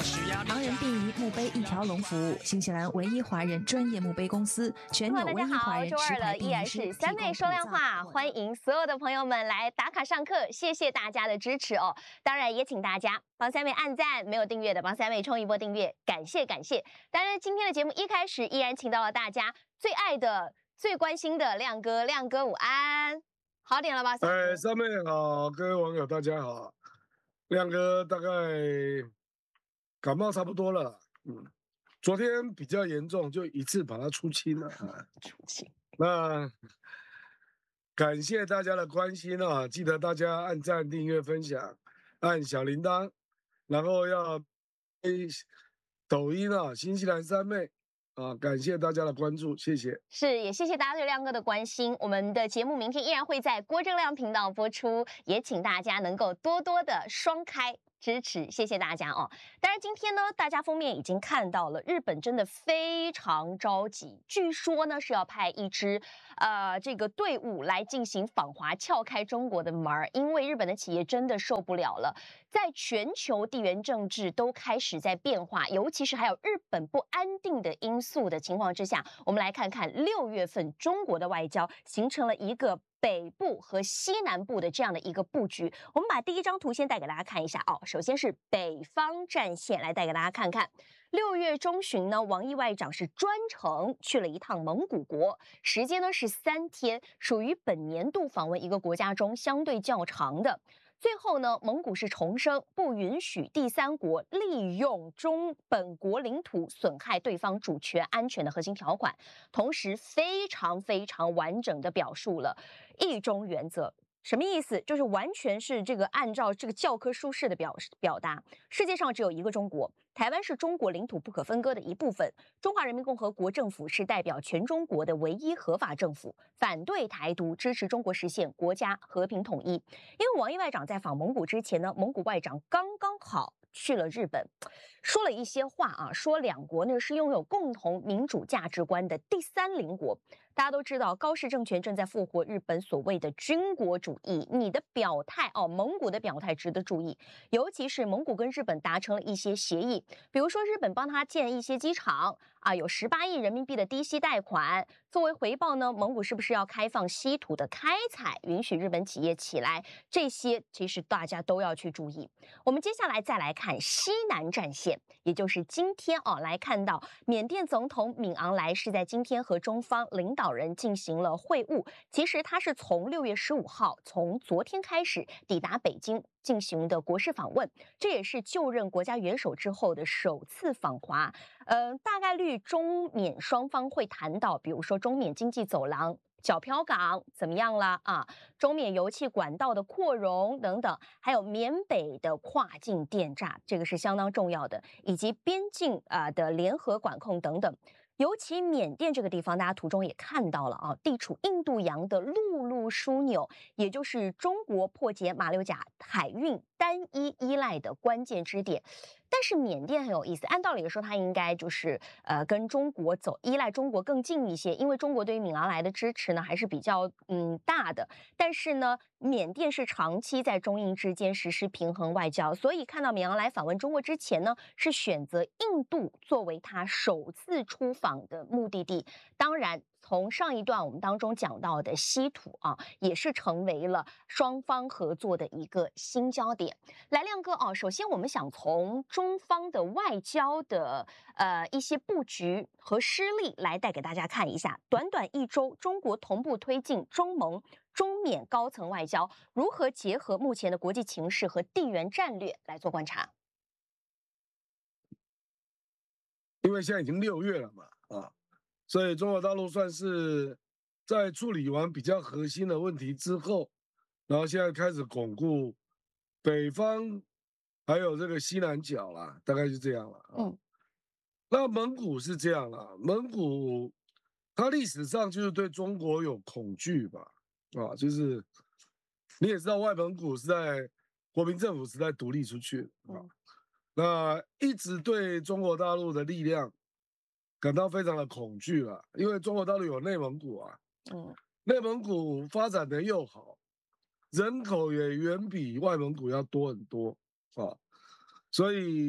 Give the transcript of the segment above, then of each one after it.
盲人便于墓碑一条龙服务，新西兰唯一华人专业墓碑公司，全纽唯一华人周二了，依然是三妹说亮话，欢迎所有的朋友们来打卡上课，谢谢大家的支持哦。当然也请大家帮三妹按赞，没有订阅的帮三妹冲一波订阅，感谢感谢。当然今天的节目一开始依然请到了大家最爱的、最关心的亮哥，亮哥午安，好点了吧？ 三妹好，各位网友大家好，亮哥大概感冒差不多了，昨天比较严重，就一次把它出清了啊。 出清。 那感谢大家的关心啊，记得大家按赞、订阅、分享，按小铃铛，然后要抖音啊，新西兰三妹啊，感谢大家的关注，谢谢。 是，也谢谢大家对亮哥的关心。我们的节目明天依然会在郭正亮频道播出，也请大家能够多多的双开支持，谢谢大家哦。当然，今天呢，大家封面已经看到了，日本真的非常着急，据说呢是要派一支这个队伍来进行访华，撬开中国的门儿，因为日本的企业真的受不了了。在全球地缘政治都开始在变化，尤其是还有日本不安定的因素的情况之下，我们来看看6月份中国的外交形成了一个北部和西南部的这样的一个布局。我们把第一张图先带给大家看一下哦。首先是北方战线，来带给大家看看。6月中旬呢，王毅外长是专程去了一趟蒙古国，时间呢是3天，属于本年度访问一个国家中相对较长的。最后呢，蒙古是重申不允许第三国利用本国领土损害对方主权安全的核心条款，同时非常完整的表述了一中原则。什么意思？就是完全是这个按照这个教科书式的表达。世界上只有一个中国，台湾是中国领土不可分割的一部分。中华人民共和国政府是代表全中国的唯一合法政府，反对台独，支持中国实现国家和平统一。因为王毅外长在访蒙古之前呢，蒙古外长刚好去了日本，说了一些话啊，说两国呢是拥有共同民主价值观的第三邻国。大家都知道，高氏政权正在复活日本所谓的军国主义。你的表态哦，蒙古的表态值得注意，尤其是蒙古跟日本达成了一些协议，比如说日本帮他建一些机场啊，有18亿人民币的低息贷款。作为回报呢，蒙古是不是要开放稀土的开采，允许日本企业起来？这些其实大家都要去注意。我们接下来再来看西南战线，也就是今天来看到缅甸总统敏昂莱是在今天和中方领导人进行了会晤。其实他是从6月15号，从昨天开始抵达北京进行的国事访问，这也是就任国家元首之后的首次访华。大概率中缅双方会谈到，比如说中缅经济走廊、皎漂港怎么样啦啊？中缅油气管道的扩容等等，还有缅北的跨境电诈，这个是相当重要的，以及边境的联合管控等等。尤其缅甸这个地方，大家图中也看到了啊，地处印度洋的陆路枢纽，也就是中国破解马六甲海运单一依赖的关键支点。但是缅甸很有意思，按道理说它应该就是跟中国依赖中国更近一些，因为中国对于敏昂莱的支持呢还是比较大的。但是呢，缅甸是长期在中印之间实施平衡外交，所以看到敏昂莱访问中国之前呢，是选择印度作为他首次出访的目的地。当然，从上一段我们当中讲到的稀土也是成为了双方合作的一个新焦点。来，亮哥首先我们想从中方的外交的一些布局和施力来带给大家看一下。短短1周，中国同步推进中蒙、中缅高层外交，如何结合目前的国际情势和地缘战略来做观察？ 因为现在已经6月了嘛，所以中国大陆算是在处理完比较核心的问题之后，然后现在开始巩固北方还有这个西南角啦，大概就这样了。那蒙古是这样啦，蒙古它历史上就是对中国有恐惧吧，就是你也知道外蒙古是在国民政府时代独立出去的那一直对中国大陆的力量感到非常的恐惧了，因为中国大陆有内蒙古内蒙古发展的又好，人口也远比外蒙古要多很多所以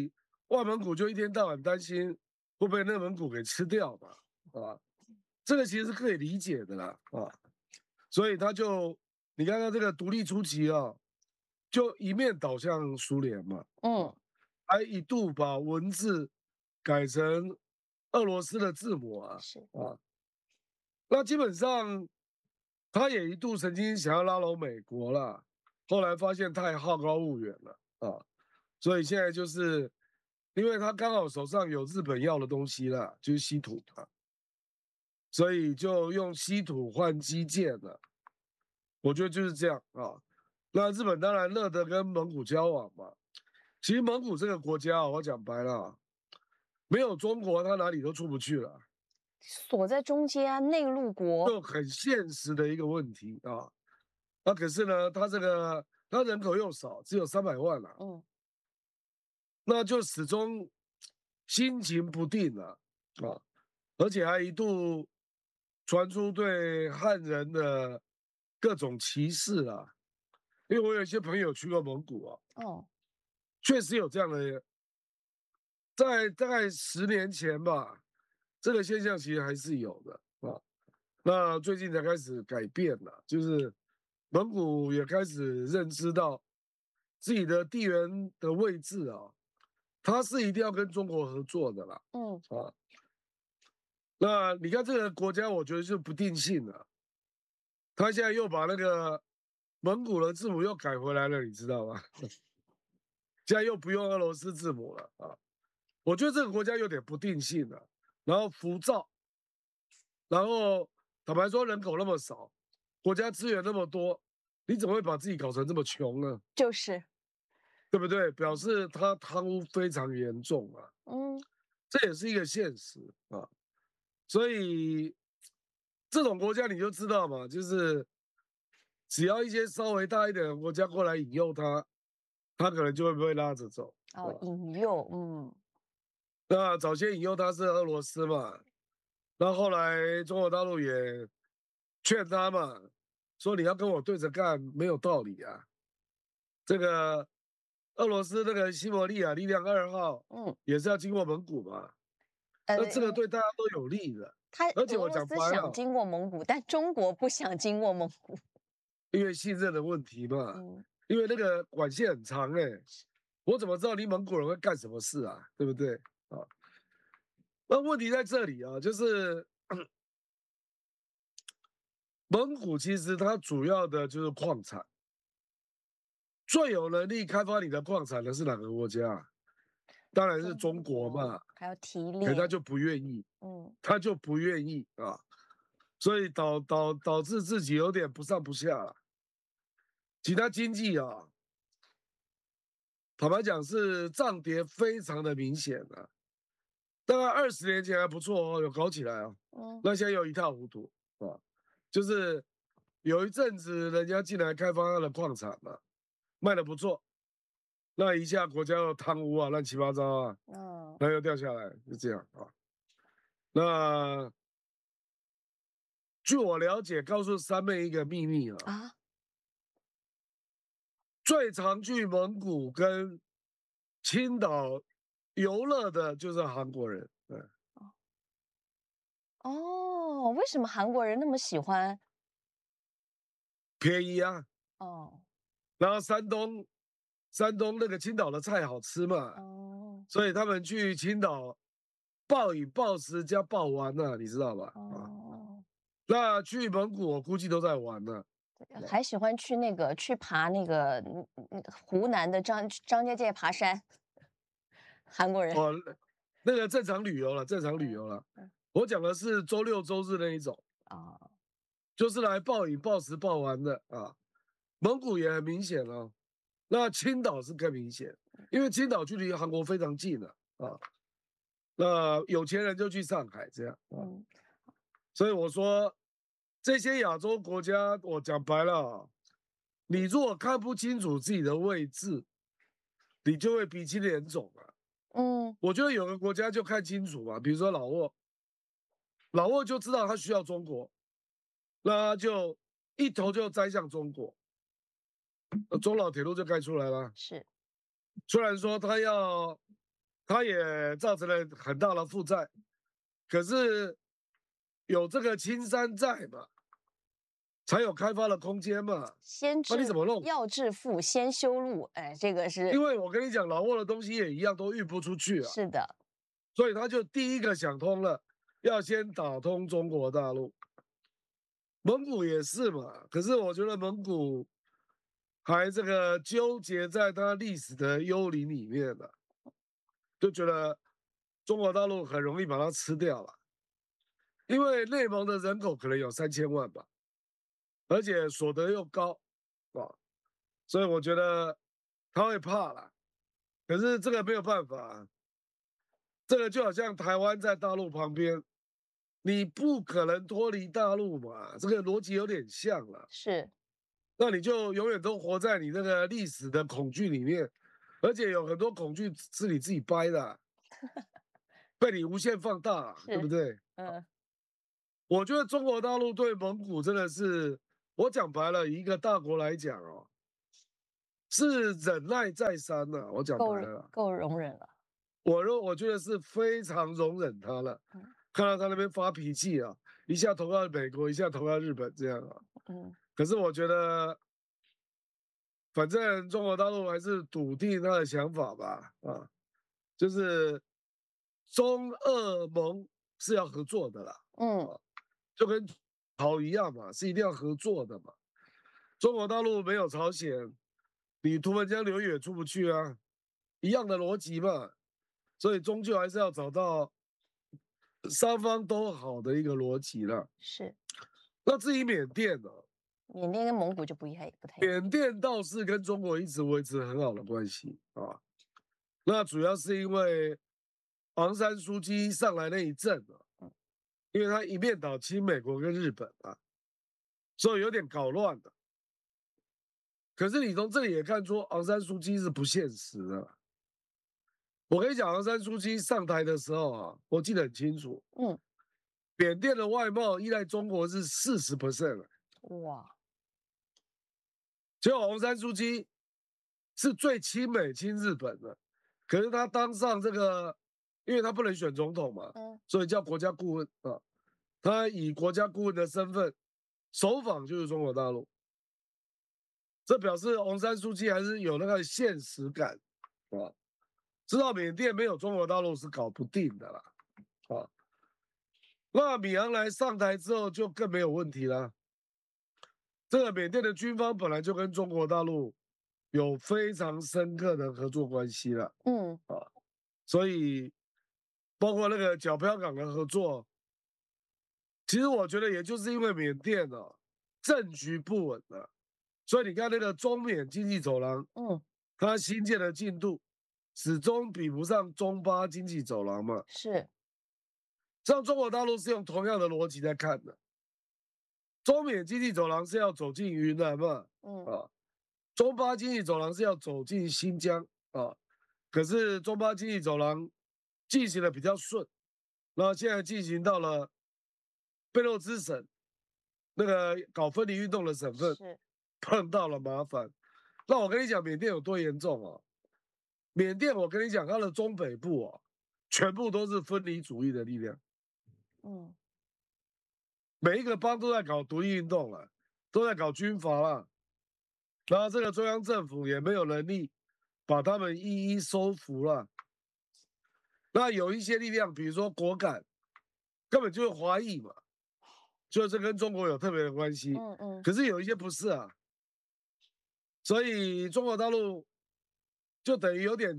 外蒙古就一天到晚担心会被内蒙古给吃掉嘛，啊，这个其实是可以理解的啦，啊，所以他就你看他这个独立初期啊，就一面倒向苏联嘛，还一度把文字改成俄罗斯的字母啊， 是啊，那基本上他也一度曾经想要拉拢美国了，后来发现太好高骛远了啊，所以现在就是因为他刚好手上有日本要的东西了，就是稀土啊，所以就用稀土换基建了。我觉得就是这样啊。那日本当然乐得跟蒙古交往嘛。其实蒙古这个国家啊，我讲白了啊，没有中国，它哪里都出不去了， 锁在中间啊，内陆国。 就很现实的一个问题啊。那可是呢，它人口又少，只有300万了，那就始终心情不定了啊，而且还一度传出对汉人的各种歧视啊。因为我有一些朋友去过蒙古啊，确实有这样的，在大概10年前吧，这个现象其实还是有的啊。那最近才开始改变了，就是蒙古也开始认知到自己的地缘的位置啊，它是一定要跟中国合作的啦。啊，那你看这个国家，我觉得是不定性的，他现在又把那个蒙古的字母又改回来了，你知道吗？现在又不用俄罗斯字母了啊！我觉得这个国家有点不定性了，然后浮躁，然后坦白说人口那么少，国家资源那么多，你怎么会把自己搞成这么穷呢？ 就是， 对不对？表示他贪污非常严重啊，这也是一个现实啊。所以这种国家你就知道嘛，就是只要一些稍微大一点的国家过来引诱他，他可能就会被拉着走。 引诱， 那早先引诱他是俄罗斯嘛，那后来中国大陆也劝他嘛，说你要跟我对着干没有道理啊。这个俄罗斯那个西伯利亚力量2号，也是要经过蒙古嘛，那这个对大家都有利的。而且我俄罗斯想讲白了， 经过蒙古，但中国不想经过蒙古。 因为信任的问题嘛，因为那个管线很长我怎么知道你蒙古人会干什么事啊？对不对啊？那问题在这里啊，就是蒙古其实它主要的就是矿产，最有能力开发你的矿产的是哪个国家？当然是中国嘛， 还要提可炼， 他就不愿意，他就不愿意啊，所以导致自己有点不上不下了。其他经济啊，坦白讲是涨跌非常的明显的，大概20年前还不错哦，有搞起来啊，那现在又一塌糊涂啊，就是有一阵子人家进来开发他的矿产嘛，卖的不错，那一下国家又贪污啊，乱七八糟啊，那又掉下来，就这样啊。那据我了解，告诉三妹一个秘密啊，最常去蒙古跟青岛游乐的就是韩国人。 为什么韩国人那么喜欢？ 便宜啊。然后山东那个青岛的菜好吃嘛。所以他们去青岛暴饮暴食加暴玩呢，你知道吧？那去蒙古我估计都在玩呢。 还喜欢去爬那个湖南的张家界爬山，韩国人。 那个正常旅游了，正常旅游了。我讲的是周六周日那一种就是来暴饮暴食暴玩的啊。蒙古也很明显哦，那青岛是更明显，因为青岛距离韩国非常近了啊。那有钱人就去上海这样所以我说这些亚洲国家，我讲白了你如果看不清楚自己的位置，你就会鼻青脸肿了。我觉得有个国家就看清楚嘛，比如说老挝，老挝就知道他需要中国，那他就一头就栽向中国，中老铁路就盖出来了。 是， 虽然说他要它也造成了很大的负债。可是有这个青山在嘛，才有开发的空间嘛。 先那你怎么弄？ 要致富，先修路。哎，这个是因为我跟你讲，老挝的东西也一样，都运不出去啊。 是的， 所以他就第一个想通了，要先打通中国大陆。蒙古也是嘛，可是我觉得蒙古还这个纠结在它历史的幽灵里面了，就觉得中国大陆很容易把它吃掉了，因为内蒙的人口可能有3000万吧，而且所得又高啊，所以我觉得他会怕了。可是这个没有办法，这个就好像台湾在大陆旁边，你不可能脱离大陆嘛，这个逻辑有点像了。 是那你就永远都活在你那个历史的恐惧里面，而且有很多恐惧是你自己掰的啊，被你无限放大，对不是， 对？ 嗯， 我觉得中国大陆对蒙古真的是，我讲白了，以一个大国来讲哦，是忍耐再三呐、我讲白了啦， 够容忍了。 我觉得是非常容忍他了。 嗯看到他那边发脾气啊，一下投到美国，一下投到日本这样啊。 嗯， 可是我觉得，反正中国大陆还是笃定他的想法吧，啊，就是中俄盟是要合作的啦， 嗯， 就跟朝一样嘛，是一定要合作的嘛。中国大陆没有朝鲜，你图们江流域也出不去啊，一样的逻辑嘛。所以终究还是要找到双方都好的一个逻辑了。 是。 那至于缅甸呢？ 缅甸跟蒙古就不太一样。 缅甸倒是跟中国一直维持很好的关系啊。那主要是因为昂山素姬上来那一阵啊，因为他一面倒亲美国跟日本啊，所以有点搞乱的。可是你从这里也看出昂山素姬是不现实的。我跟你讲，昂山素姬上台的时候啊，我记得很清楚， 嗯， 缅甸的外贸依赖中国是40%， 哇， 结果昂山素姬是最亲美亲日本的，可是他当上这个，因为他不能选总统嘛， 嗯， 所以叫国家顾问啊。他以国家顾问的身份首访就是中国大陆，这表示昂山素姬还是有那个现实感啊，知道缅甸没有中国大陆是搞不定的啦啊。那米昂莱上台之后就更没有问题了。这个缅甸的军方本来就跟中国大陆有非常深刻的合作关系了， 嗯， 所以包括那个皎漂港的合作，其实我觉得也就是因为缅甸政局不稳了，所以你看那个中缅经济走廊， 嗯， 它新建的进度始终比不上中巴经济走廊嘛。 是， 像中国大陆是用同样的逻辑在看的，中缅经济走廊是要走进云南嘛， 嗯， 中巴经济走廊是要走进新疆啊，可是中巴经济走廊进行的比较顺，然后现在进行到了贝洛兹省那个搞分离运动的省份， 是， 碰到了麻烦。那我跟你讲，缅甸有多严重啊？缅甸我跟你讲，它的中北部全部都是分离主义的力量， 嗯， 每一个邦都在搞独立运动了，都在搞军阀了。然后这个中央政府也没有能力把他们一一收服了。那有一些力量，比如说果敢，根本就是华裔嘛，就是跟中国有特别的关系。 嗯嗯， 可是有一些不是啊，所以中国大陆就等于有点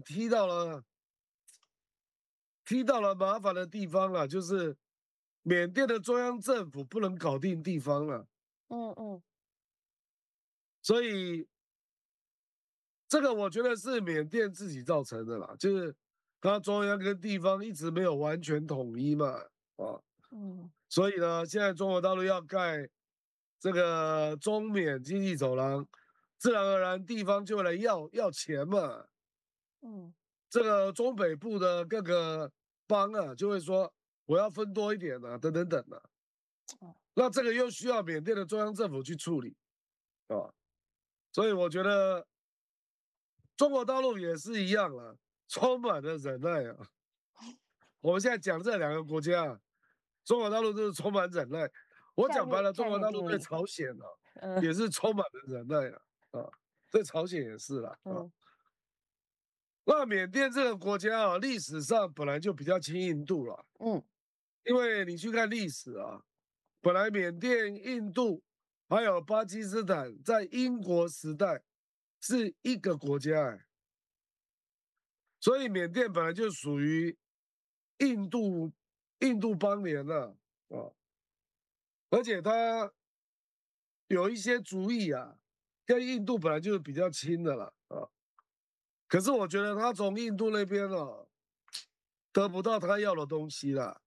踢到了麻烦的地方了，就是缅甸的中央政府不能搞定地方了， 嗯嗯， 所以这个我觉得是缅甸自己造成的啦，就是它中央跟地方一直没有完全统一嘛，啊， 嗯， 所以呢，现在中国大陆要盖这个中缅经济走廊，自然而然地方就来要钱嘛， 嗯， 这个中北部的各个邦啊就会说我要分多一点啊，等等等啊，那这个又需要缅甸的中央政府去处理啊，所以我觉得中国大陆也是一样了。 充满了忍耐啊。我们现在讲这2个国家啊，中国大陆就是充满忍耐。我讲白了，中国大陆对朝鲜啊，也是充满了忍耐啊，对朝鲜也是啦啊。那缅甸这个国家啊，历史上本来就比较亲印度了，因为你去看历史啊，本来缅甸、印度还有巴基斯坦在英国时代是一个国家所以缅甸本来就属于印度邦联了啊，而且它有一些族裔啊，跟印度本来就是比较亲的了啊。可是我觉得他从印度那边得不到他要的东西了。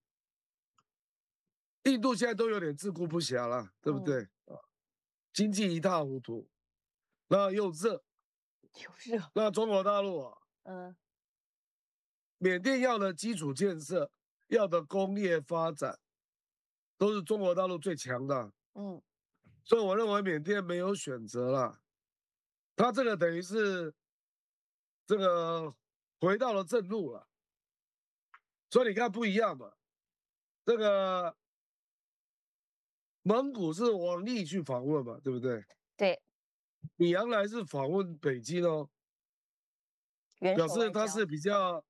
印度现在都有点自顾不暇了，对不对啊？经济一塌糊涂，那又热，那中国大陆缅甸要的基础建设，要的工业发展，都是中国大陆最强的。所以我认为缅甸没有选择了，他这个等于是这个回到了正路了。所以你看不一样嘛，这个蒙古是王毅去访问嘛，对不对？ 对。 米昂莱是访问北京表示他是比较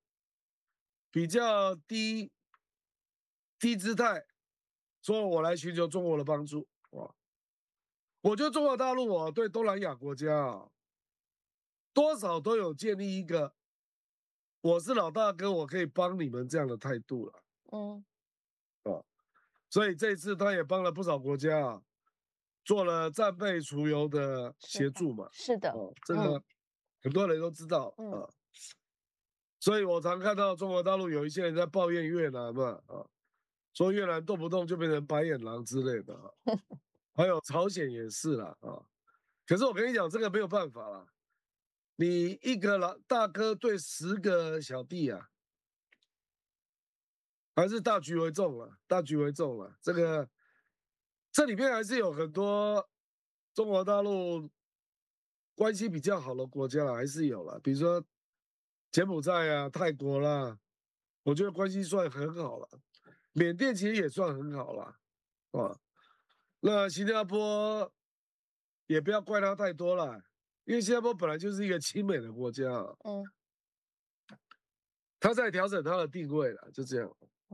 低姿态，说我来寻求中国的帮助我觉得中国大陆对东南亚国家多少都有建立一个我是老大哥，我可以帮你们这样的态度了。所以这次他也帮了不少国家做了战备储油的协助嘛。 是的， 这个很多人都知道所以我常看到中国大陆有一些人在抱怨越南嘛说越南动不动就变成白眼狼之类的还有朝鲜也是啦可是我跟你讲，这个没有办法啦，你一个大哥对10个小弟还是大局为重了，大局为重了。这里面还是有很多中国大陆关系比较好的国家还是有了，比如说柬埔寨泰国啦，我觉得关系算很好了。缅甸其实也算很好了那新加坡也不要怪他太多了，因为新加坡本来就是一个亲美的国家他在调整他的定位了，就这样。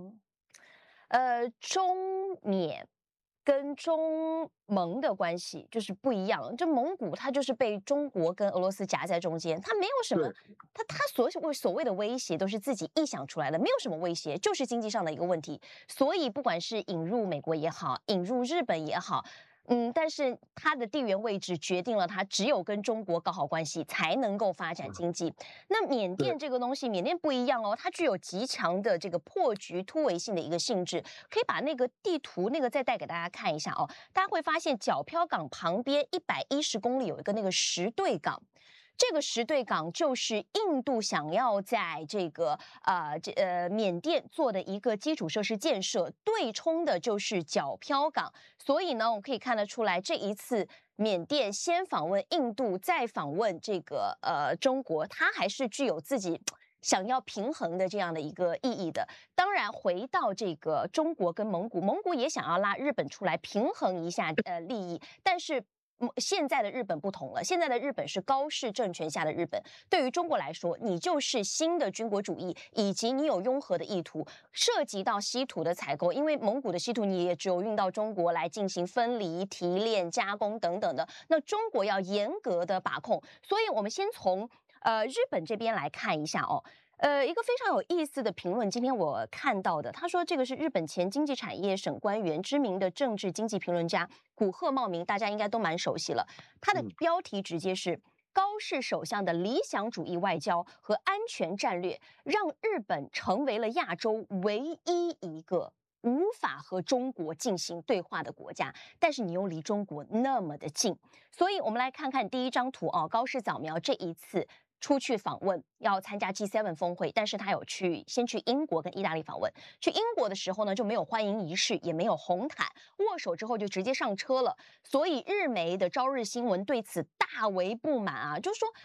中缅跟中蒙的关系就是不一样。这蒙古它就是被中国跟俄罗斯夹在中间，它没有什么，它所谓的威胁都是自己臆想出来的，没有什么威胁，就是经济上的一个问题。所以不管是引入美国也好，引入日本也好。但是它的地缘位置决定了它只有跟中国搞好关系才能够发展经济。那缅甸这个东西，缅甸不一样它具有极强的这个破局突围性的一个性质。可以把那个地图那个再带给大家看一下大家会发现皎漂港旁边110公里有一个那个石对港。这个石对港就是印度想要在这个缅甸做的一个基础设施建设，对冲的就是皎漂港。所以呢，我们可以看得出来，这一次缅甸先访问印度，再访问这个中国，它还是具有自己想要平衡的这样的一个意义的。当然，回到这个中国跟蒙古，蒙古也想要拉日本出来平衡一下利益，但是。现在的日本不同了，现在的日本是高氏政权下的日本。对于中国来说，你就是新的军国主义，以及你有拥核的意图，涉及到稀土的采购，因为蒙古的稀土你也只有运到中国来进行分离、提炼、加工等等的，那中国要严格的把控。所以我们先从日本这边来看一下一个非常有意思的评论，今天我看到的，他说这个是日本前经济产业省官员、知名的政治经济评论家古贺茂明，大家应该都蛮熟悉了。他的标题直接是高市首相的理想主义外交和安全战略，让日本成为了亚洲唯一一个无法和中国进行对话的国家，但是你又离中国那么的近。所以我们来看看第一张图高市早苗这一次出去访问，要参加 G7 峰会，但是他有先去英国跟意大利访问。去英国的时候呢，就没有欢迎仪式，也没有红毯，握手之后就直接上车了。所以日媒的朝日新闻对此大为不满就说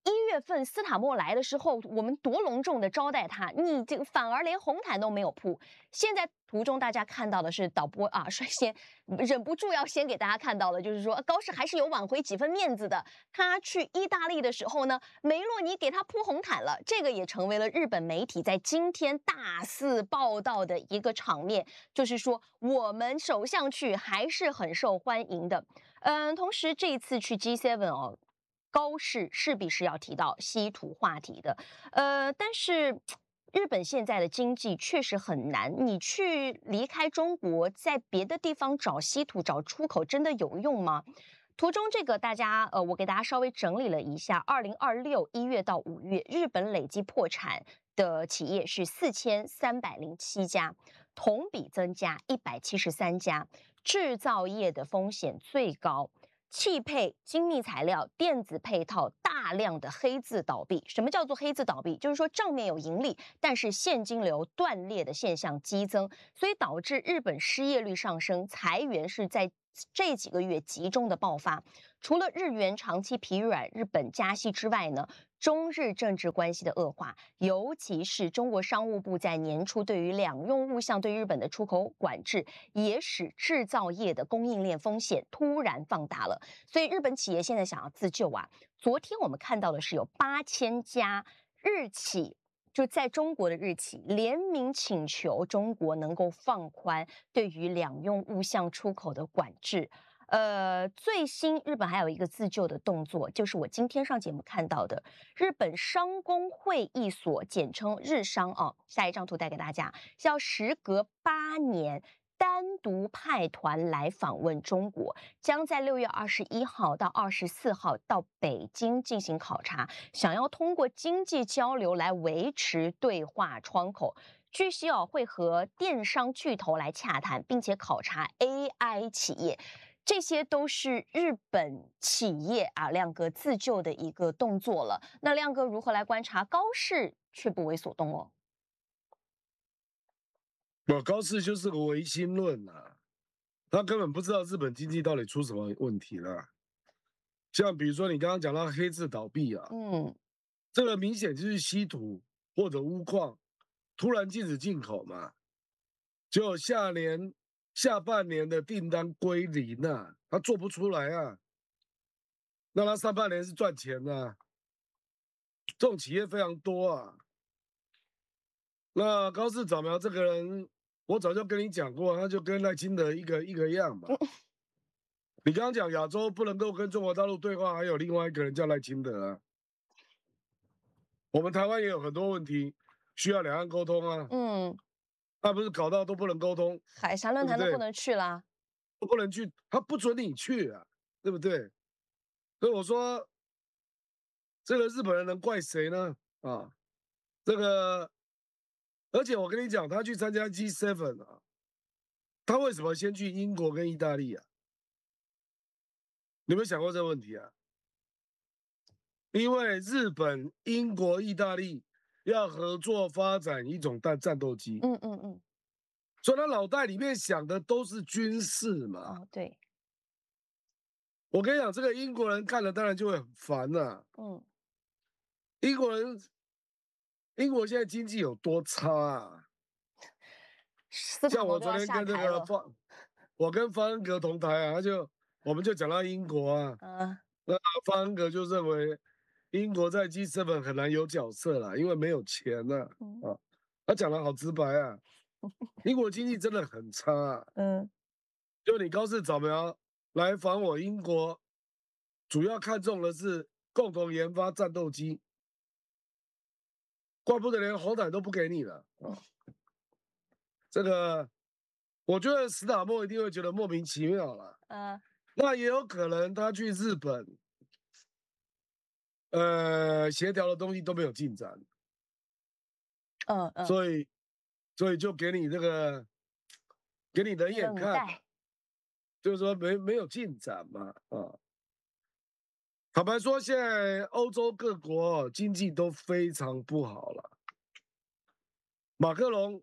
1月份斯塔莫来的时候，我们多隆重的招待他，你这个反而连红毯都没有铺。现在图中大家看到的是导播啊，率先忍不住要先给大家看到的，就是说高适还是有挽回几分面子的。他去意大利的时候呢，梅洛尼给他铺红毯了，这个也成为了日本媒体在今天大肆报道的一个场面，就是说我们首相去还是很受欢迎的。同时这一次去 G7 哦。高适势必是要提到稀土话题的，但是日本现在的经济确实很难，你去离开中国，在别的地方找稀土、找出口，真的有用吗？图中这个大家，我给大家稍微整理了一下，2026年1月到5月，日本累计破产的企业是4307家，同比增加173家，制造业的风险最高。汽配、精密材料、电子配套大量的黑字倒闭。什么叫做黑字倒闭？就是说账面有盈利，但是现金流断裂的现象激增，所以导致日本失业率上升，裁员是在这几个月集中的爆发。除了日元长期疲软、日本加息之外呢，中日政治关系的恶化，尤其是中国商务部在年初对于两用物项对日本的出口管制，也使制造业的供应链风险突然放大了。所以日本企业现在想要自救啊，昨天我们看到的是有8000家日企。就在中国的日企联名请求中国能够放宽对于两用物项出口的管制。最新日本还有一个自救的动作，就是我今天上节目看到的，日本商工会议所，简称日商啊。下一张图带给大家，要时隔8年。单独派团来访问中国，将在6月21号到24号到北京进行考察，想要通过经济交流来维持对话窗口。据悉会和电商巨头来洽谈，并且考察 AI 企业。这些都是日本企业啊，亮哥自救的一个动作了。那亮哥如何来观察高适却不为所动哦？ 高适就是个唯心论啊，他根本不知道日本经济到底出什么问题了。像比如说你刚刚讲到黑字倒闭啊，这个明显就是稀土或者钨矿突然禁止进口嘛，就下半年的订单归零啊，他做不出来啊，那他上半年是赚钱的啊，这种企业非常多啊。那高市早苗这个人，我早就跟你讲过，他就跟赖清德一个样嘛。你刚刚讲亚洲不能够跟中国大陆对话，还有另外一个人叫赖清德啊。我们台湾也有很多问题需要两岸沟通啊。他不是搞到都不能沟通， 海峡论坛都不能去啦， 都不能去，他不准你去啊，对不对？所以我说，这个日本人能怪谁呢？啊，这个，而且我跟你讲，他去参加 G7 啊，他为什么先去英国跟意大利啊？你有没有想过这个问题啊？因为日本、英国、意大利要合作发展一种战斗机。所以他脑袋里面想的都是军事嘛。 对。 我跟你讲，这个英国人看了当然就会很烦呐。英国现在经济有多差啊？像我昨天跟这个我跟方恩格同台啊，我们就讲到英国啊。那方恩格就认为英国在 G7 很难有角色了，因为没有钱啊。他讲的好直白啊。英国经济真的很差啊。就你高市早苗来访我英国，主要看重的是共同研发战斗机，怪不得连红毯都不给你了啊！这个，我觉得史塔莫一定会觉得莫名其妙了。那也有可能他去日本，协调的东西都没有进展。所以就给你这个，给你冷眼看，就是说没有进展嘛。坦白说，现在欧洲各国经济都非常不好了。马克龙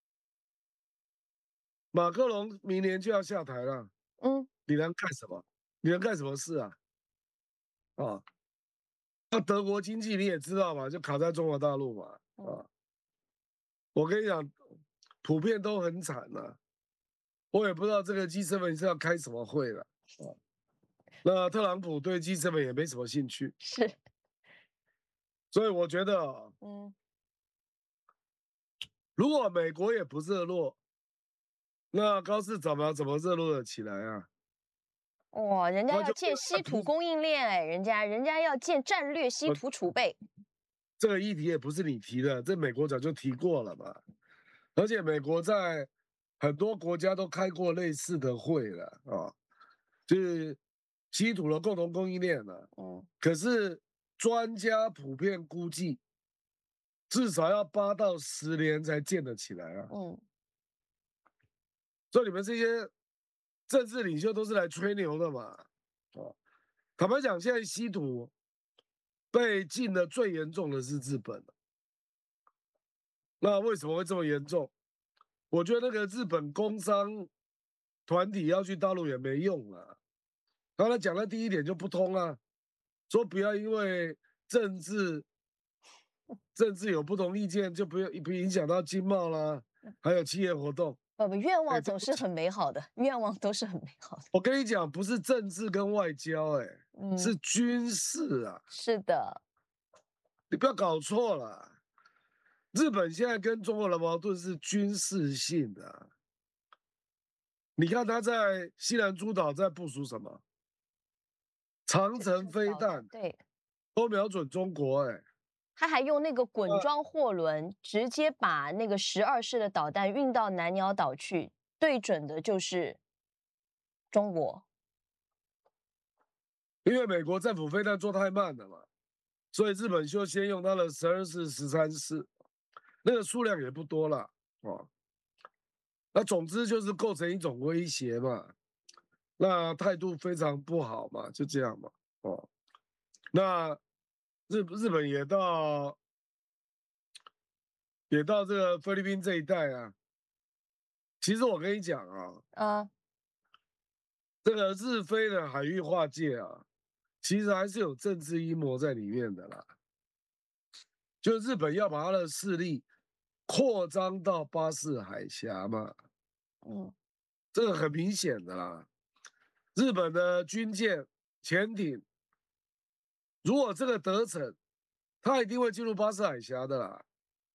明年就要下台了。你能干什么？你能干什么事啊？ 那德国经济你也知道嘛，就卡在中国大陆嘛，我跟你讲，普遍都很惨了。我也不知道这个 G7是要开什么会了啊。那特朗普对 G7也没什么兴趣， 是， 所以我觉得，如果美国也不热络，那高市早苗怎么热络得起来啊？ 哇，人家要建稀土供应链，哎，人家要建战略稀土储备。 这个议题也不是你提的，这美国早就提过了嘛。而且美国在很多国家都开过类似的会了啊，就是稀土的共同供应链了。可是专家普遍估计，至少要8到10年才建得起来啊。所以你们这些政治领袖都是来吹牛的嘛。坦白讲，现在稀土被禁的最严重的是日本。那为什么会这么严重？我觉得那个日本工商团体要去大陆也没用啊。刚才讲的第一点就不通啊，说不要因为政治有不同意见就不影响到经贸啦，还有企业活动。 愿望总是很美好的，愿望都是很美好的。 我跟你讲，不是政治跟外交，是军事啊。 是的， 你不要搞错了。日本现在跟中国的矛盾是军事性的。你看他在西南诸岛在部署什么？长城飞弹， 对， 都瞄准中国， 他还用那个滚装货轮，直接把那个12式的导弹运到南鸟岛去，对准的就是中国。 因为美国政府飞弹做太慢了嘛，所以日本就先用它的12式、13式，那个数量也不多了哦。那总之就是构成一种威胁嘛，那态度非常不好嘛，就这样嘛，哦。那日本也到这个菲律宾这一带啊。其实我跟你讲啊，这个日菲的海域划界啊，其实还是有政治阴谋在里面的啦。就日本要把它的势力扩张到巴士海峡嘛，这个很明显的啦。日本的军舰、潜艇，如果这个得逞，它一定会进入巴士海峡的啦。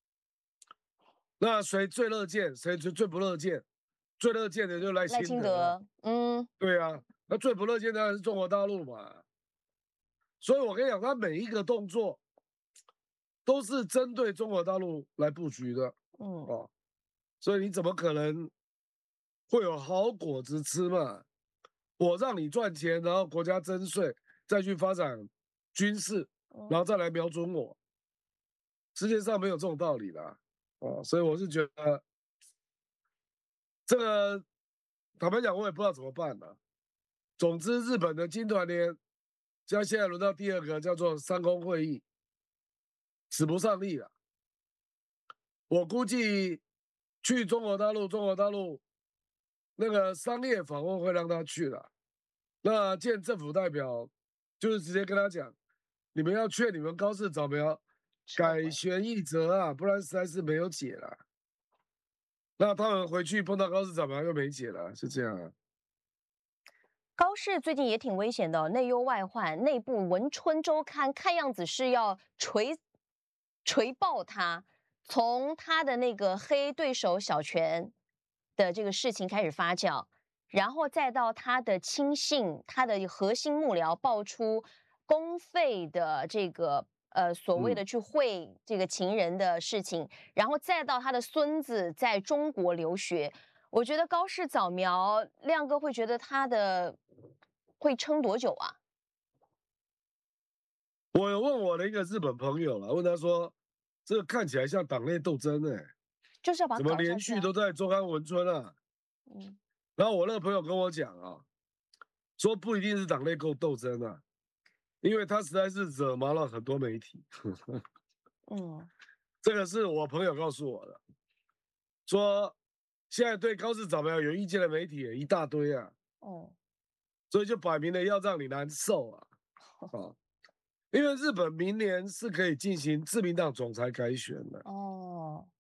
那谁最乐见？谁最不乐见？最乐见的就是赖清德。对啊，那最不乐见当然是中国大陆嘛。所以我跟你讲，他每一个动作都是针对中国大陆来布局的。所以你怎么可能会有好果子吃嘛？我让你赚钱，然后国家征税，再去发展军事，然后再来瞄准我，世界上没有这种道理的。所以我是觉得这个坦白讲，我也不知道怎么办了。总之，日本的经团联，现在轮到第2个叫做3公会议，使不上力了。我估计去中国大陆那个商业访问会让他去了。那见政府代表，就是直接跟他讲，你们要劝你们高市早苗改弦易辙啊，不然实在是没有解了。那他们回去碰到高市早苗又没解了，是这样啊。 高市最近也挺危险的，内忧外患，内部文春周刊看样子是要锤爆他，从他的那个黑对手小泉的这个事情开始发酵，然后再到他的亲信、他的核心幕僚爆出公费的这个所谓的去会这个情人的事情，然后再到他的孙子在中国留学。我觉得高市早苗亮哥会觉得他的会撑多久啊？ 我有问我的一个日本朋友了，问他说，这个看起来像党内斗争就是要把怎么连续都在周刊文春啊？然后我那个朋友跟我讲啊，说不一定是党内斗争啊，因为他实在是惹毛了很多媒体。这个是我朋友告诉我的，说现在对高市早苗有意见的媒体也一大堆啊。所以就摆明了要让你难受啊。 因为日本明年是可以进行自民党总裁改选的。 哦，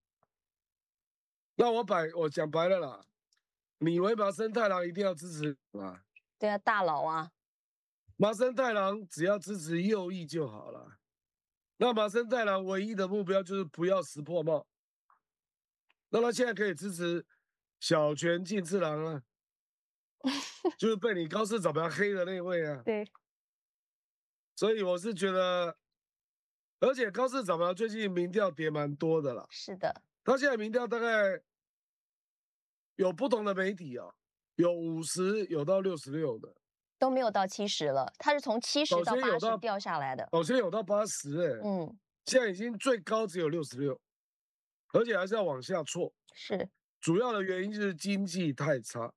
那我讲白了啦，你以为麻生太郎一定要支持吗？ 对啊，大佬啊， 麻生太郎只要支持右翼就好了。那麻生太郎唯一的目标就是不要石破茂。那他现在可以支持小泉进次郎啊，就是被你高市早苗黑的那位啊。 对， 所以我是觉得，而且高市早苗最近民调跌蛮多的啦。 是的， 他现在民调大概有不同的媒体啊，有50，有到66的， 都没有到70了，它是从70到80掉下来的。 有些有到80 嗯， 现在已经最高只有66，而且还是要往下挫。 是， 主要的原因就是经济太差。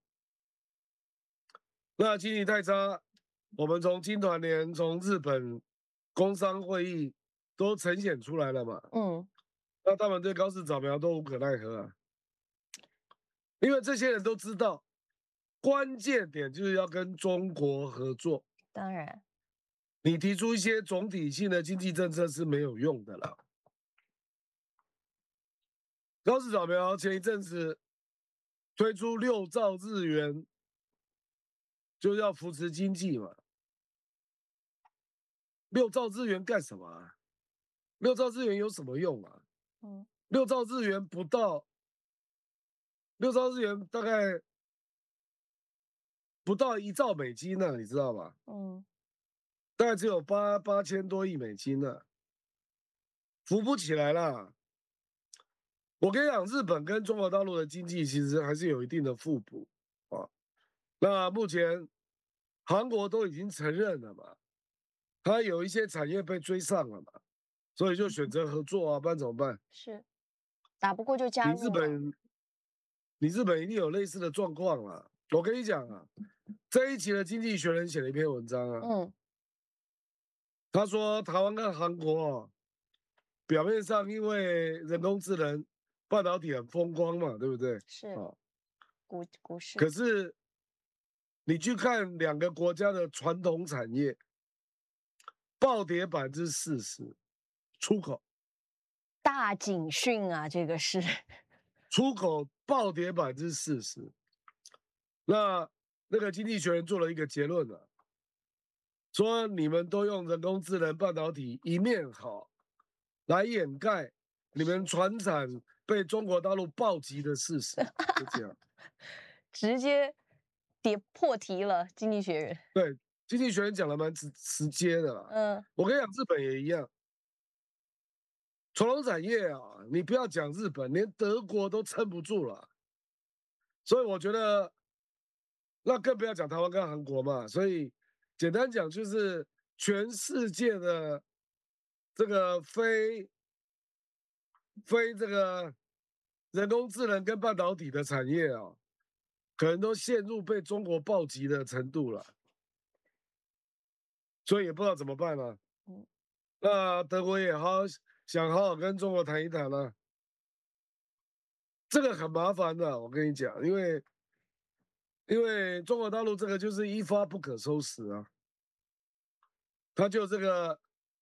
那经济太差，我们从经团联、从日本工商会议都呈现出来了嘛。 嗯， 那他们对高市早苗都无可奈何啊，因为这些人都知道，关键点就是要跟中国合作。 当然， 你提出一些总体性的经济政策是没有用的了。高市早苗前一阵子推出6兆日元，就是要扶持经济嘛。6兆日元干什么啊？6兆日元有什么用啊？6兆日元不到，6兆日元大概不到1兆美金呢，你知道吧？大概只有8000多亿美金呢，扶不起来啦。我跟你讲，日本跟中国大陆的经济其实还是有一定的互补啊。那目前韩国都已经承认了嘛，它有一些产业被追上了嘛，所以就选择合作啊，不然怎么办？ 是，打不过就加入嘛。 你日本一定有类似的状况啦。我跟你讲啊，这一期的《经济学人》写了一篇文章啊，他说台湾跟韩国表面上因为人工智能、半导体很风光嘛，对不对？ 是啊， 股市。 可是你去看两个国家的传统产业，暴跌40%，出口大警讯啊，这个是出口暴跌40%。那个经济学人做了一个结论了，说你们都用人工智能、半导体一面好来掩盖你们传产被中国大陆暴击的事实，就这样。 直接破题了，经济学人。 对，经济学人讲的蛮直接的啦。我跟你讲，日本也一样。传统产业啊，你不要讲日本，连德国都撑不住了。所以我觉得，那更不要讲台湾跟韩国嘛。所以简单讲，就是全世界的这个非这个人工智能跟半导体的产业啊，可能都陷入被中国暴击的程度了。所以也不知道怎么办了。那德国也想好好跟中国谈一谈了。这个很麻烦的，我跟你讲，因为中国大陆这个就是一发不可收拾啊，它就这个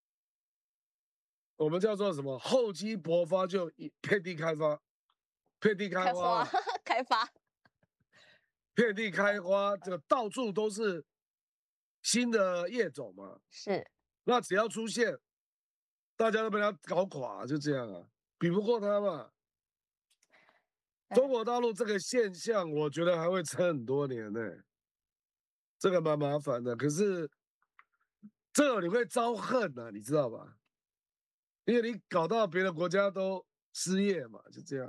我们叫做什么厚积薄发，就遍地开花，遍地开花， 开发， 遍地开花，这个到处都是新的业种嘛。 是， 那只要出现，大家都被它搞垮，就这样啊，比不过它嘛。中国大陆这个现象，我觉得还会撑很多年呢，这个蛮麻烦的。可是这个你会遭恨啊，你知道吧？因为你搞到别的国家都失业嘛，就这样。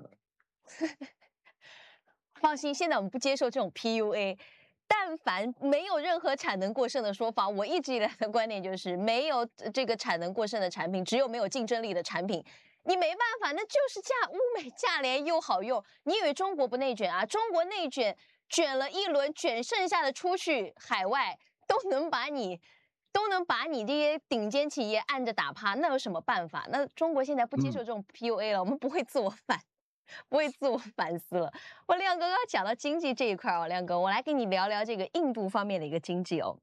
放心，现在我们不接受这种 PUA。但凡没有任何产能过剩的说法，我一直以来的观点就是没有这个产能过剩的产品，只有没有竞争力的产品。你没办法，那就是物美价廉又好用。你以为中国不内卷啊？中国内卷，卷了一轮，卷剩下的出去海外都能把你这些顶尖企业按着打趴，那有什么办法？那中国现在不接受这种 PUA 了，我们不会自我反思了。亮哥刚讲到经济这一块哦，亮哥，我来跟你聊聊这个印度方面的一个经济哦。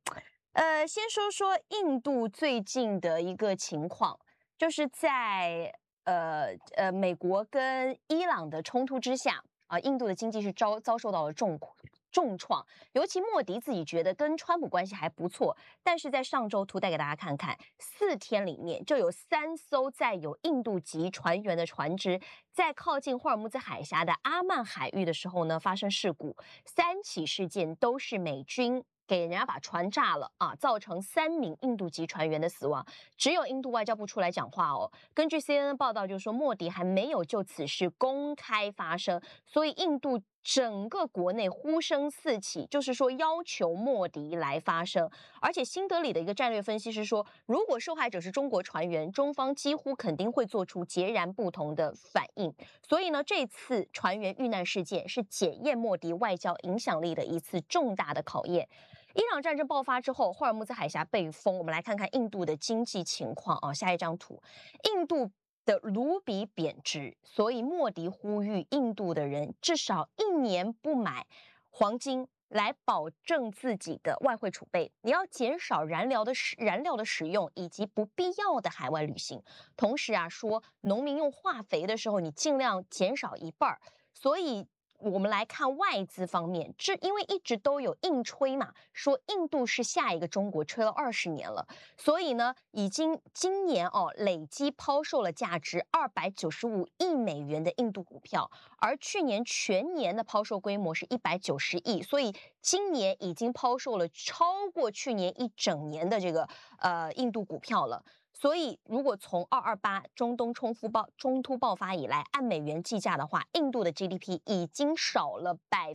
先说说印度最近的一个情况，就是在美国跟伊朗的冲突之下，印度的经济是遭受到了重创，尤其莫迪自己觉得跟川普关系还不错，但是在上周图带给大家看看，4天里面就有3艘载有印度籍船员的船只，在靠近霍尔木兹海峡的阿曼海域的时候呢，发生事故，3起事件都是美军给人家把船炸了啊，造成3名印度籍船员的死亡。只有印度外交部出来讲话哦。根据 CNN 报道，就是说莫迪还没有就此事公开发声，所以印度整个国内呼声四起，就是说要求莫迪来发声。而且新德里的一个战略分析师说，如果受害者是中国船员，中方几乎肯定会做出截然不同的反应。所以呢，这次船员遇难事件是检验莫迪外交影响力的一次重大的考验。伊朗战争爆发之后，霍尔木兹海峡被封。我们来看看印度的经济情况啊，下一张图，印度的卢比贬值，所以莫迪呼吁印度的人至少1年不买黄金，来保证自己的外汇储备。你要减少燃料的使用，以及不必要的海外旅行。同时啊，说农民用化肥的时候，你尽量减少1半。所以我们来看外资方面，因为一直都有硬吹嘛，说印度是下一个中国，吹了20年了，所以呢，已经今年累计抛售了价值295亿美元的印度股票，而去年全年的抛售规模是190亿，所以今年已经抛售了超过去年1整年的这个印度股票了。所以，如果从228中东冲突爆发以来，按美元计价的话，印度的 GDP 已经少了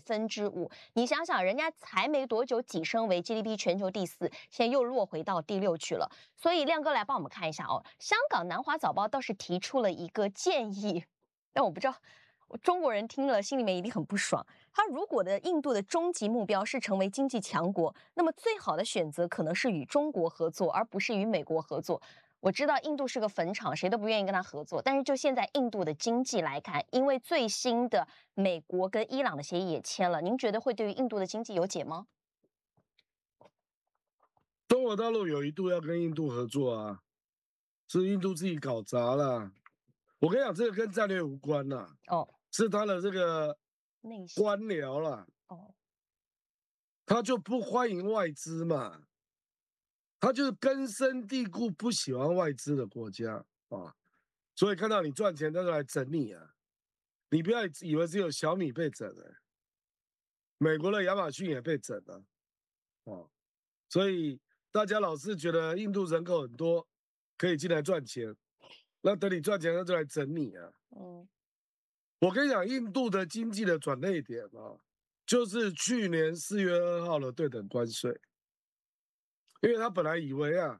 5%。你想想，人家才没多久跻身为 GDP 全球第4，现在又落回到第6去了。所以，亮哥来帮我们看一下哦。香港南华早报倒是提出了一个建议，但我不知道中国人听了心里面一定很不爽。他如果印度的终极目标是成为经济强国，那么最好的选择可能是与中国合作，而不是与美国合作。我知道印度是个坟场，谁都不愿意跟他合作。但是就现在印度的经济来看，因为最新的美国跟伊朗的协议也签了，您觉得会对于印度的经济有解吗？ 中国大陆有一度要跟印度合作啊，是印度自己搞砸了。我跟你讲，这个跟战略无关啦，是他的这个官僚啦，他就不欢迎外资嘛。他就是根深蒂固不喜欢外资的国家啊，所以看到你赚钱，他就来整你啊！你不要以为只有小米被整了，美国的亚马逊也被整了啊！所以大家老是觉得印度人口很多，可以进来赚钱，那等你赚钱，他就来整你啊！我跟你讲，印度的经济的转捩点啊，就是去年4月2号的对等关税。因为他本来以为啊，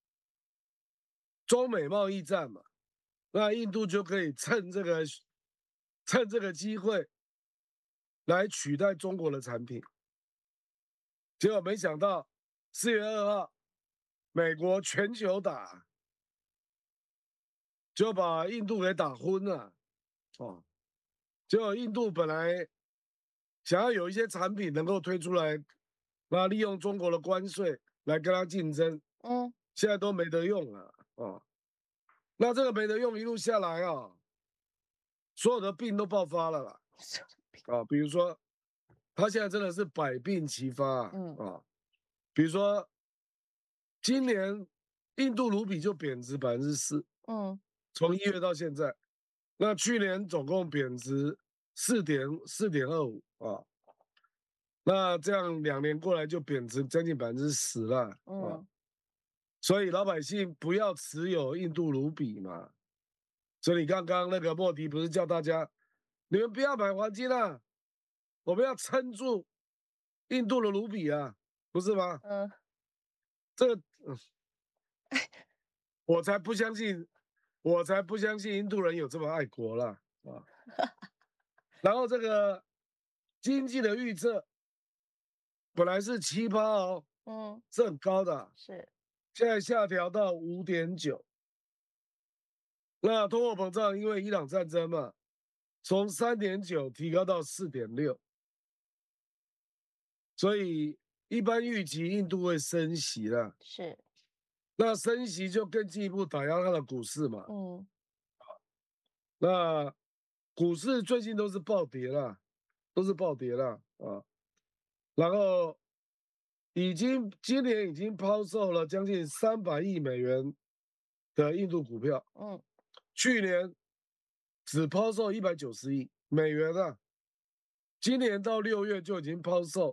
中美贸易战嘛，那印度就可以趁这个机会来取代中国的产品，结果没想到4月2号，美国全球打，就把印度给打昏了，结果印度本来想要有一些产品能够推出来，那利用中国的关税来跟他竞争，现在都没得用了啊。那这个没得用，一路下来啊，所有的病都爆发了啦，比如说他现在真的是百病齐发啊，比如说今年印度卢比就贬值4%，从1月到现在，那去年总共贬值4.25%啊，那这样2年过来就贬值将近10%了啊。所以老百姓不要持有印度卢比嘛。所以你刚刚那个莫迪不是叫大家，你们不要买黄金啊，我们要撑住印度的卢比啊，不是吗？这个，我才不相信印度人有这么爱国啦啊！然后这个经济的预测本来是7%哦，是很高的， 是。 现在下调到5.9%。那通货膨胀因为伊朗战争嘛，从3.9提高到4.6，所以一般预期印度会升息了， 是， 那升息就更进一步打压它的股市嘛。那股市最近都是暴跌了，啊。然后今年已经抛售了将近300亿美元的印度股票，去年只抛售190亿美元啊，今年到6月就已经抛售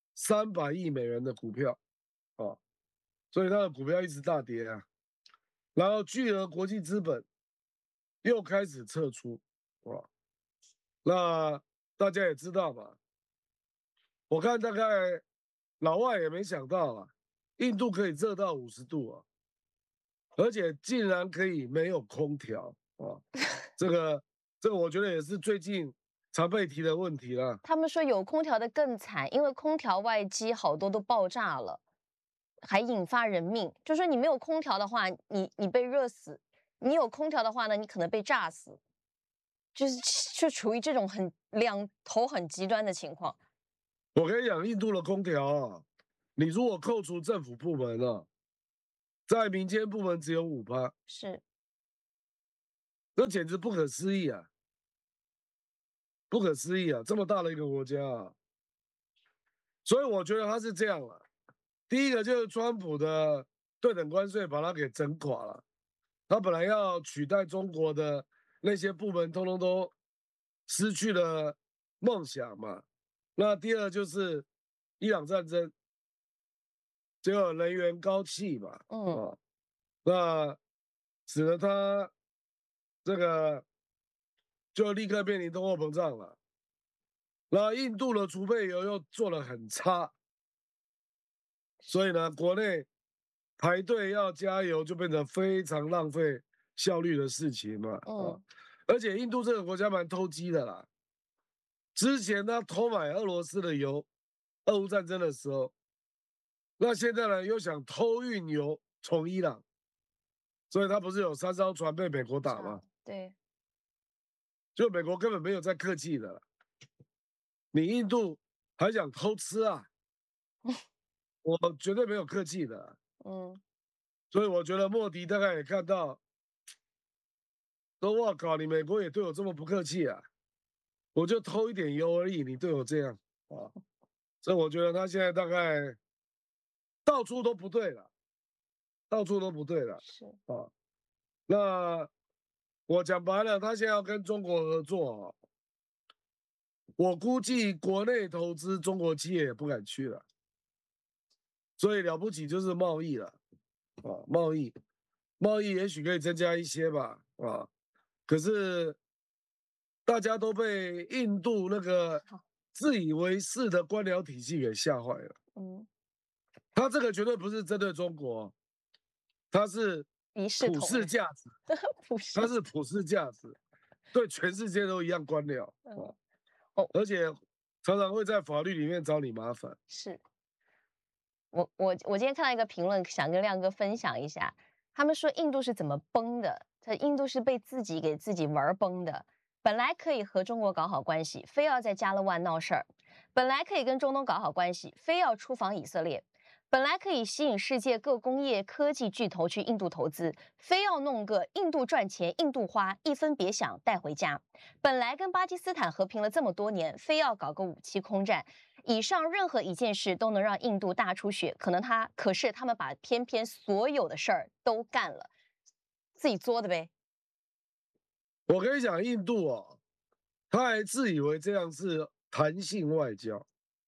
300亿美元的股票，啊，所以它的股票一直大跌啊。然后巨额国际资本又开始撤出，啊，那大家也知道嘛，我看大概老外也没想到啊，印度可以热到50度啊，而且竟然可以没有空调啊，这个我觉得也是最近常被提的问题啦。 他们说有空调的更惨，因为空调外机好多都爆炸了，还引发人命。就说你没有空调的话，你被热死；你有空调的话呢，你可能被炸死。就处于这种两头很极端的情况。 我跟你讲，印度的空调啊，你如果扣除政府部门啊，在民间部门只有5%， 是， 这简直不可思议啊！不可思议啊！这么大的一个国家啊，所以我觉得他是这样了。第一个就是川普的对等关税把他给整垮了，他本来要取代中国的那些部门，通通都失去了梦想嘛。那第二就是伊朗战争，结果人员高气嘛，那使得他这个就立刻面临通货膨胀了。那印度的储备油又做得很差，所以呢，国内排队要加油就变成非常浪费效率的事情嘛。而且印度这个国家蛮偷鸡的啦，之前他偷买俄罗斯的油，俄乌战争的时候，那现在呢又想偷运油从伊朗，所以他不是有3艘船被美国打吗？ 对， 就美国根本没有在客气的，你印度还想偷吃啊？我绝对没有客气的。所以我觉得莫迪大概也看到，说哇靠，你美国也对我这么不客气啊！我就偷一点油而已，你对我这样啊！所以我觉得他现在大概到处都不对了，到处都不对了。 是啊，那我讲白了，他现在要跟中国合作，我估计国内投资中国企业也不敢去了，所以了不起就是贸易了，啊，贸易也许可以增加一些吧，啊，可是大家都被印度那个自以为是的官僚体系给吓坏了。他这个绝对不是针对中国，他是普世价值，他是普世价值，对全世界都一样官僚啊。而且常常会在法律里面找你麻烦。 是，我今天看到一个评论，想跟亮哥分享一下。他们说印度是怎么崩的？印度是被自己给自己玩崩的。本来可以和中国搞好关系，非要在加勒万闹事儿；本来可以跟中东搞好关系，非要出访以色列；本来可以吸引世界各工业科技巨头去印度投资，非要弄个印度赚钱印度花，一分别想带回家；本来跟巴基斯坦和平了这么多年，非要搞个武器空战。以上任何一件事都能让印度大出血，可是他们把偏偏所有的事儿都干了，自己作的呗。 我跟你讲，印度哦，他还自以为这样是弹性外交，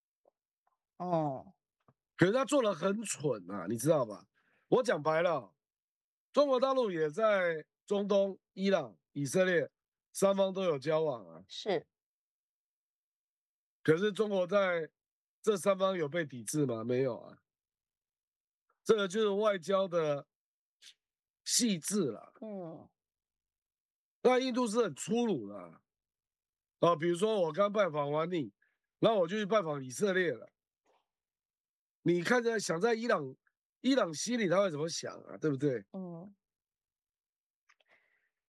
可是他做的很蠢啊，你知道吧？我讲白了，中国大陆也在中东、伊朗、以色列3方都有交往啊。 是。 可是中国在这3方有被抵制吗？没有啊。这个就是外交的细致了。那印度是很粗鲁的啊，比如说我刚拜访完你，然后我就去拜访以色列了。你看着想在伊朗心里他会怎么想啊？对不对？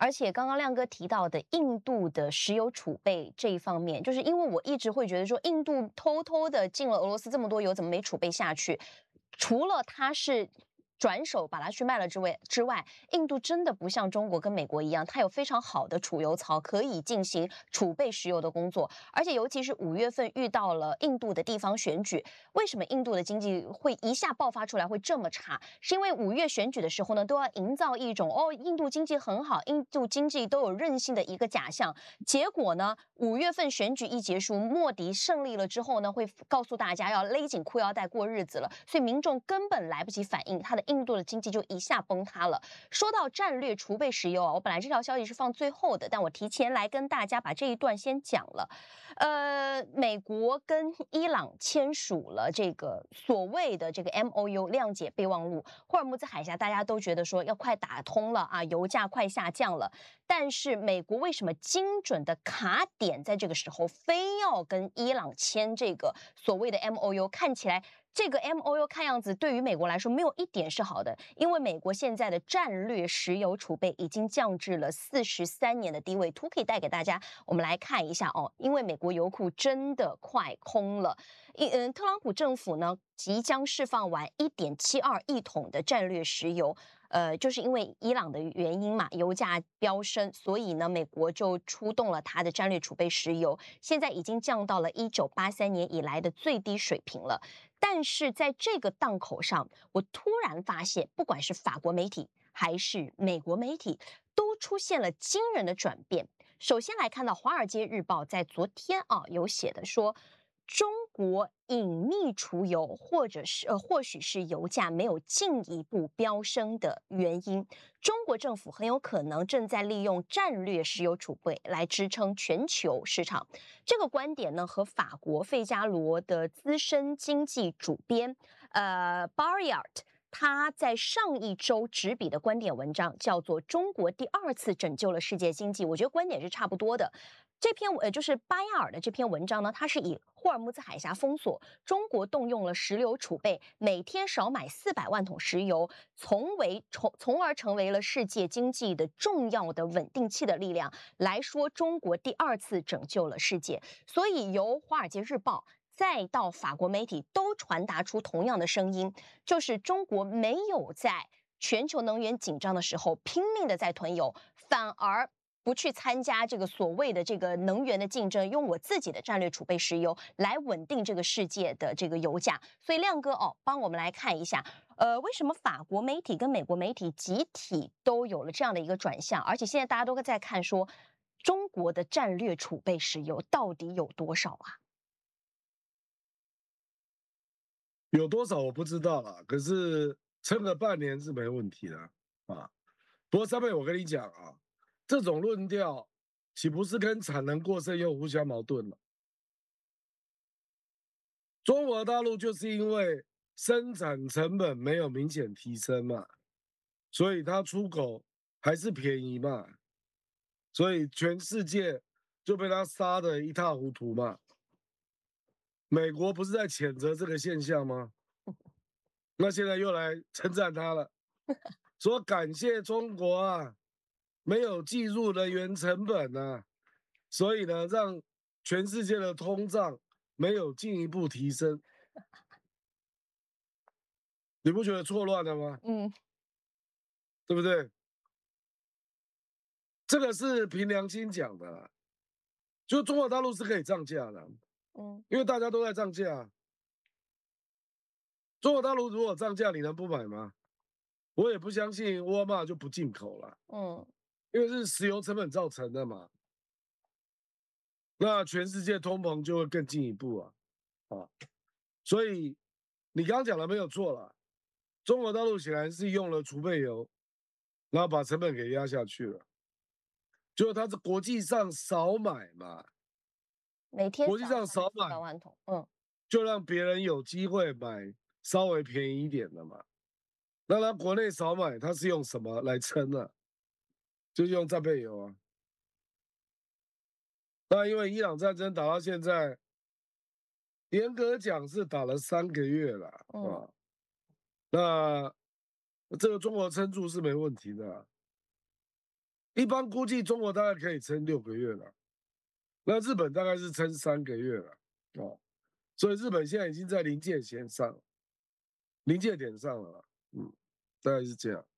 而且刚刚亮哥提到的印度的石油储备这一方面，就是因为我一直会觉得说，印度偷偷的进了俄罗斯这么多油，怎么没储备下去？除了它是转手把它去卖了之外，印度真的不像中国跟美国一样，它有非常好的储油槽，可以进行储备石油的工作。而且尤其是5月份遇到了印度的地方选举，为什么印度的经济会一下爆发出来会这么差？是因为5月选举的时候呢，都要营造一种印度经济很好，印度经济都有韧性的一个假象。结果呢，5月份选举一结束，莫迪胜利了之后呢，会告诉大家要勒紧裤腰带过日子了，所以民众根本来不及反应，他的印度的经济就一下崩塌了。说到战略储备石油啊，我本来这条消息是放最后的，但我提前来跟大家把这一段先讲了。美国跟伊朗签署了这个所谓的这个 MOU 谅解备忘录，霍尔木兹海峡大家都觉得说要快打通了啊，油价快下降了。但是美国为什么精准的卡点在这个时候非要跟伊朗签这个所谓的 MOU？ 看起来这个 MOU 看样子对于美国来说没有一点是好的，因为美国现在的战略石油储备已经降至了43年的低位。图可以带给大家，我们来看一下哦，因为美国油库真的快空了。特朗普政府呢即将释放完1.72亿桶的战略石油。就是因为伊朗的原因嘛，油价飙升，所以呢，美国就出动了它的战略储备石油，现在已经降到了1983年以来的最低水平了。但是在这个档口上，我突然发现，不管是法国媒体还是美国媒体，都出现了惊人的转变。首先来看到《华尔街日报》在昨天有写的说，中国隐秘储油，或许是油价没有进一步飙升的原因。中国政府很有可能正在利用战略石油储备来支撑全球市场。这个观点呢，和法国费加罗的资深经济主编Barriart。他在上一周执笔的观点文章叫做《中国第二次拯救了世界经济》，我觉得观点是差不多的。这篇就是巴亚尔的这篇文章呢，它是以霍尔木兹海峡封锁，中国动用了石油储备，每天少买400万桶石油，从而成为了世界经济的重要的稳定器的力量来说，中国第二次拯救了世界。所以由《华尔街日报》再到法国媒体都传达出同样的声音，就是中国没有在全球能源紧张的时候拼命的在囤油，反而不去参加这个所谓的这个能源的竞争，用我自己的战略储备石油来稳定这个世界的这个油价。所以亮哥帮我们来看一下，为什么法国媒体跟美国媒体集体都有了这样的一个转向，而且现在大家都在看说，中国的战略储备石油到底有多少啊？ 有多少我不知道啦，可是撑个半年是没问题的啊。不过上面我跟你讲啊，这种论调岂不是跟产能过剩又互相矛盾了？中国大陆就是因为生产成本没有明显提升嘛，所以它出口还是便宜嘛，所以全世界就被它杀得一塌糊涂嘛。美国不是在谴责这个现象吗？那现在又来称赞他了，说感谢中国啊，没有计入能源成本啊，所以呢，让全世界的通胀没有进一步提升。你不觉得错乱了吗？对不对？这个是凭良心讲的啦，就中国大陆是可以涨价的，因为大家都在涨价。中国大陆如果涨价，你能不买吗？我也不相信沃尔玛就不进口了，因为是石油成本造成的嘛。那全世界通膨就会更进一步啊，所以你刚刚讲的没有错了，中国大陆显然是用了储备油，然后把成本给压下去了，就它是国际上少买嘛， 每天国际上少买 400万桶， 就让别人有机会买稍微便宜一点的嘛。那他国内少买，他是用什么来撑呢？就是用战备油啊。那因为伊朗战争打到现在，严格讲是打了3个月了啊。那这个中国撑住是没问题的。 一般估计中国大概可以撑6个月了，那日本大概是撑3个月了哦，所以日本现在已经在临界线上，临界点上了，大概是这样，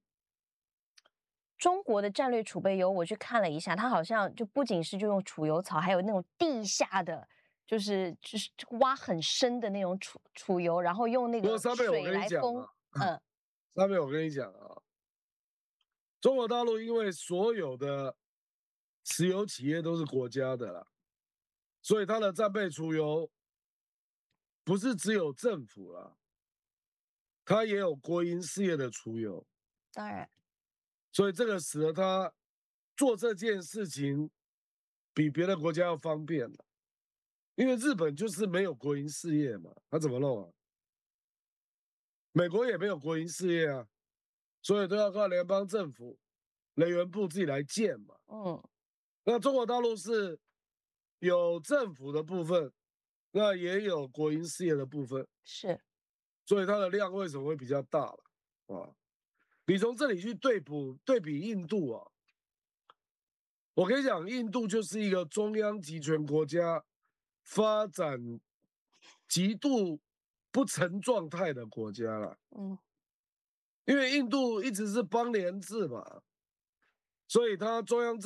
中国的战略储备油，我去看了一下，它好像就不仅是就用储油槽，还有那种地下的，就是挖很深的那种储油，然后用那个不过三妹，我水跟你讲来封。 啊，三妹，我跟你讲啊，中国大陆因为所有的石油企业都是国家的啦，所以它的战备储油不是只有政府啦，它也有国营事业的储油， 当然， 所以这个使得它做这件事情比别的国家要方便了。因为日本就是没有国营事业嘛，他怎么弄啊？美国也没有国营事业啊，所以都要靠联邦政府、能源部自己来建嘛。那中国大陆是有政府的部分，那也有国营事业的部分， 是， 所以它的量为什么会比较大了啊？你从这里去对比印度啊，我跟你讲，印度就是一个中央集权国家，发展极度不成状态的国家了。因为印度一直是邦联制嘛，所以它中央